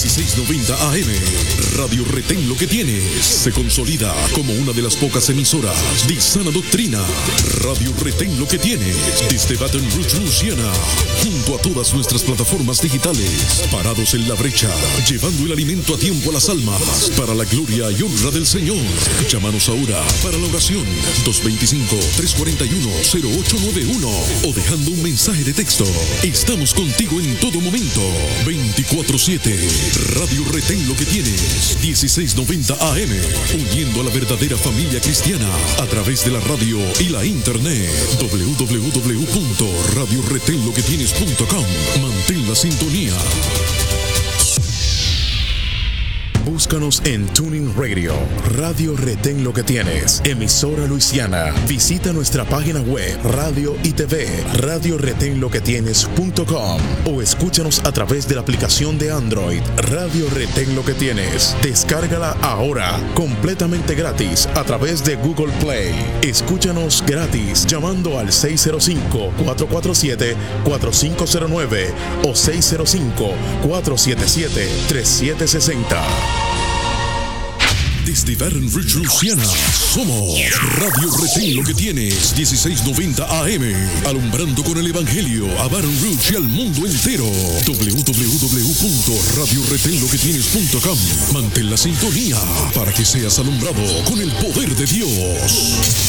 1690 AM. Radio Retén Lo Que Tienes se consolida como una de las pocas emisoras de sana doctrina. Radio Retén Lo Que Tienes desde Baton Rouge, Luisiana, junto a todas nuestras plataformas digitales, parados en la brecha, llevando el alimento a tiempo a las almas, para la gloria y honra del Señor. Llámanos ahora para la oración 225-341-0891 o dejando un mensaje de texto. Estamos contigo en todo momento, 24/7. Radio Retén Lo Que Tienes, 1690 AM, uniendo a la verdadera familia cristiana a través de la radio y la internet. www.radioretenloquetienes.com. Mantén la sintonía. Búscanos en Tuning Radio, Radio Retén Lo Que Tienes, emisora Luisiana. Visita nuestra página web, radio y TV, radioretenloquetienes.com, o escúchanos a través de la aplicación de Android, Radio Retén Lo Que Tienes. Descárgala ahora, completamente gratis, a través de Google Play. Escúchanos gratis llamando al 605-447-4509 o 605-477-3760. Desde Baton Rouge, Luisiana, somos Radio Retén Lo Que Tienes, 1690 AM, alumbrando con el Evangelio a Baton Rouge y al mundo entero. www.radioretenloquetienes.com. Mantén la sintonía para que seas alumbrado con el poder de Dios.